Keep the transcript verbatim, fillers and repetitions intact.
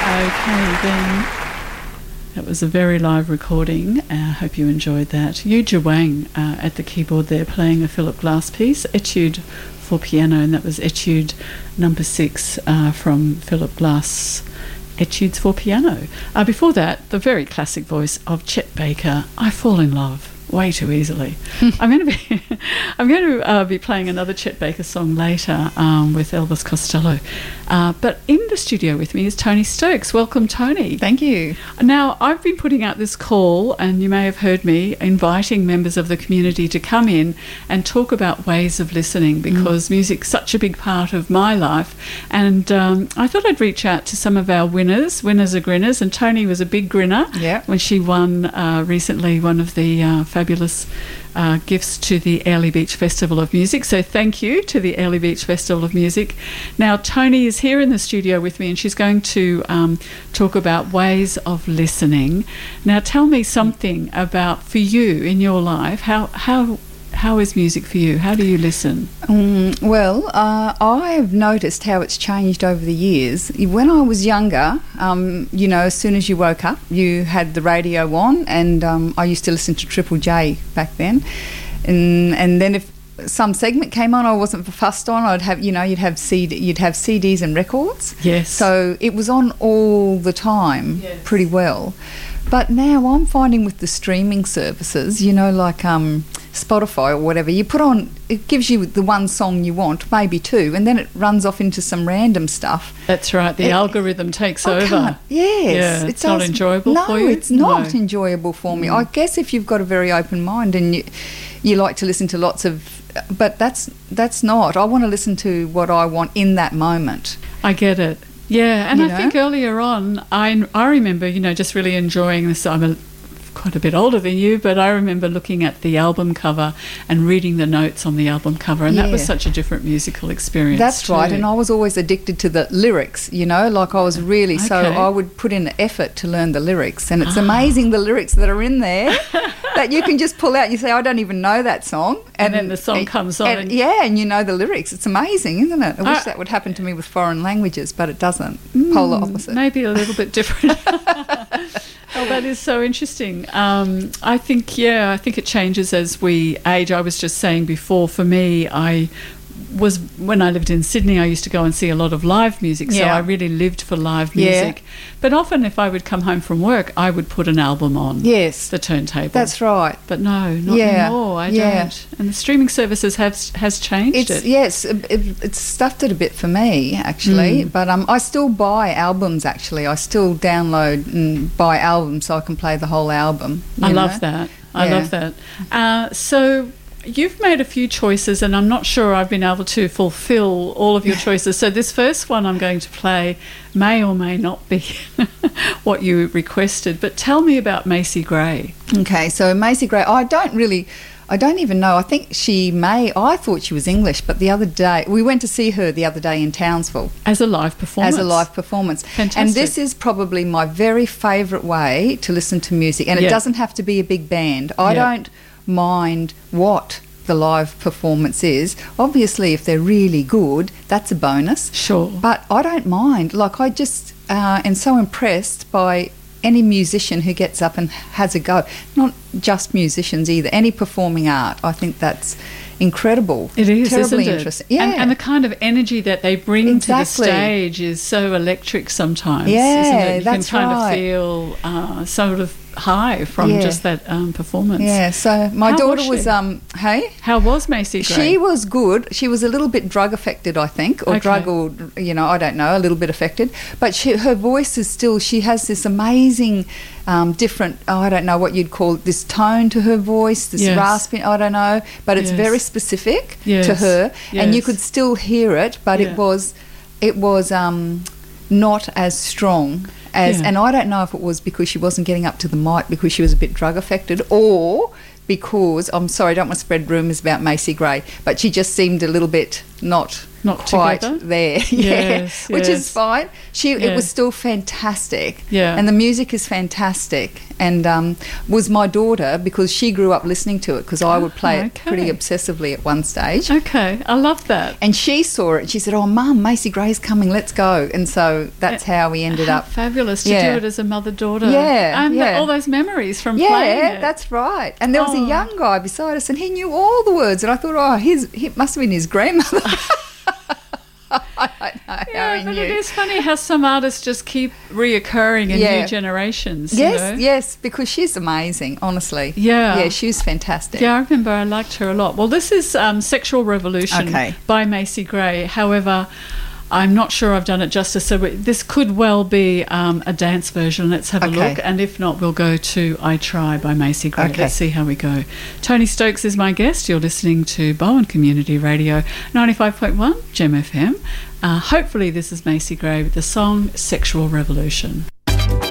Okay, then. That was a very live recording. I uh, hope you enjoyed that. Yu Zhiwang uh, at the keyboard there playing a Philip Glass piece, Etude for Piano, and that was Etude number six uh, from Philip Glass, Etudes for Piano. Uh, before that, the very classic voice of Chet Baker, I Fall in Love way too easily. I'm going to be I'm going to uh, be playing another Chet Baker song later um, with Elvis Costello. Uh, but in the studio with me is Tony Stokes. Welcome, Tony. Thank you. Now, I've been putting out this call, and you may have heard me, inviting members of the community to come in and talk about ways of listening, because mm. music's such a big part of my life. And um, I thought I'd reach out to some of our winners. Winners are grinners, and Tony was a big grinner yeah. when she won uh, recently one of the uh, fabulous uh, gifts to the Airlie Beach Festival of Music. So thank you to the Airlie Beach Festival of Music. Now, Tony is here in the studio with me, and she's going to um, talk about ways of listening. Now, tell me something about, for you in your life, how how how is music for you? How do you listen? Um, well, uh, I've noticed how it's changed over the years. When I was younger, um, you know, as soon as you woke up, you had the radio on, and um, I used to listen to Triple J back then. And, and then if some segment came on I wasn't fussed on, I'd have, you know, you'd have C D, you'd have C Ds and records. Yes. So it was on all the time, yes. pretty well. But now I'm finding with the streaming services, you know, like um, Spotify or whatever, you put on, it gives you the one song you want, maybe two, and then it runs off into some random stuff. That's right, the it, algorithm takes I over. Can't, yes. Yeah, it it's does, not enjoyable no, for you? No, it's not no. enjoyable for me. Mm. I guess if you've got a very open mind and you, you like to listen to lots of, but that's that's not. I want to listen to what I want in that moment. I get it. Yeah, and you I know? think earlier on, I, I remember, you know, just really enjoying this. I'm a, quite a bit older than you, but I remember looking at the album cover and reading the notes on the album cover, and yeah. that was such a different musical experience. That's too. right, and I was always addicted to the lyrics, you know, like I was really, okay. so I would put in effort to learn the lyrics, and it's ah. amazing the lyrics that are in there that you can just pull out. You say, I don't even know that song. And, and then the song and, comes on. And, and yeah, and you know the lyrics. It's amazing, isn't it? I wish I, that would happen to me with foreign languages, but it doesn't. Mm, Polar opposite. Maybe a little bit different. Oh, that is so interesting. Um, I think, yeah, I think it changes as we age. I was just saying before, for me, I was, when I lived in Sydney, I used to go and see a lot of live music, so yeah. I really lived for live music. Yeah. But often if I would come home from work, I would put an album on yes. the turntable. That's right. But no, not yeah. anymore. I yeah. don't. And the streaming services have has changed it's, it. Yes, it, it's stuffed it a bit for me, actually. Mm. But um, I still buy albums, actually. I still download and buy albums so I can play the whole album. I know? love that. I yeah. love that. Uh, so you've made a few choices, and I'm not sure I've been able to fulfil all of your choices. So this first one I'm going to play may or may not be what you requested. But tell me about Macy Gray. Okay, so Macy Gray, I don't really... I don't even know. I think she may... I thought she was English, but the other day... We went to see her the other day in Townsville. As a live performance. As a live performance. Fantastic. And this is probably my very favourite way to listen to music. And yeah. it doesn't have to be a big band. I yeah. don't mind what the live performance is. Obviously, if they're really good, that's a bonus. Sure. But I don't mind. Like, I just uh, am so impressed by any musician who gets up and has a go. Not just musicians either. Any performing art. I think that's incredible. It is, terribly isn't it? interesting. Yeah. And, and the kind of energy that they bring exactly. to the stage is so electric sometimes. Yeah, isn't it? You that's can kind right. of feel uh, sort of high from yeah. just that um, performance. Yeah. So my How daughter was, was, she? um. Hey. How was Macy Gray? She was good. She was a little bit drug affected, I think, or Okay. drug or, you know, I don't know, a little bit affected. But she, her voice is still, she has this amazing um, different, oh, I don't know what you'd call it, this tone to her voice, this Yes. rasping, I don't know, but it's Yes. very specific Yes. to her. And you Yes. could still hear it, but Yeah. it was, it was um, not as strong. As, Yeah. and I don't know if it was because she wasn't getting up to the mic because she was a bit drug affected, or because, I'm sorry, I don't want to spread rumours about Macy Gray, but she just seemed a little bit not Not quite together? there. yeah, Yes, which yes. is fine. She Yeah. it was still fantastic. Yeah. and the music is fantastic. And um, was my daughter, because she grew up listening to it, because I would play Oh, it pretty okay. obsessively at one stage. Okay, I love that. And she saw it. She said, "Oh, Mum, Macy Gray's coming. Let's go." And so that's how we ended How up. fabulous to Yeah. do it as a mother-daughter. Yeah, and yeah. all those memories from playing Yeah, it. that's right. And there was Oh. a young guy beside us, and he knew all the words. And I thought, oh, his he must have been his grandmother. I don't know how Yeah, he but knew. it is funny how some artists just keep reoccurring in Yeah. new generations. you Yes, know? yes, because she's amazing, honestly. Yeah. Yeah, she was fantastic. Yeah, I remember I liked her a lot. Well, this is um, Sexual Revolution Okay. by Macy Gray. However, I'm not sure I've done it justice, so we, this could well be um, a dance version. Let's have a Okay. look, and if not, we'll go to I Try by Macy Gray. Okay. Let's see how we go. Tony Stokes is my guest. You're listening to Bowen Community Radio, ninety-five point one Gem F M. Uh, hopefully this is Macy Gray with the song Sexual Revolution.